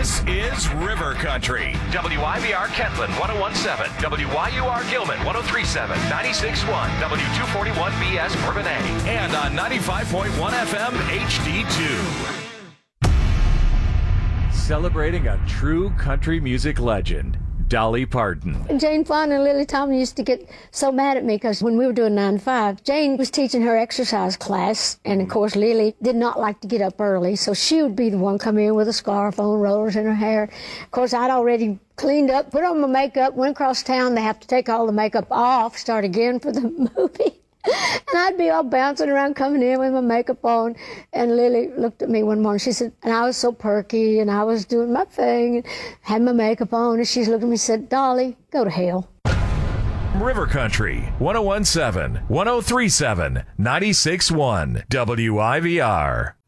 This is River Country. WIVR Kentland 1017, WYUR Gilman 1037, 96.1, W241BS Bourbonnais. And on 95.1 FM HD2. Celebrating a true country music legend, Dolly Parton. Jane Fonda and Lily Tomlin used to get so mad at me because when we were doing 9 to 5, Jane was teaching her exercise class, and of course Lily did not like to get up early, so she would be the one come in with a scarf on, rollers in her hair. Of course, I'd already cleaned up, put on my makeup, went across town. They have to take all the makeup off, start again for the movie. And I'd be all bouncing around coming in with my makeup on. And Lily looked at me one morning. She said, and I was so perky, and I was doing my thing, and had my makeup on. And she looked at me and said, Dolly, go to hell. River Country, 1017, 1037, 96.1, WIVR.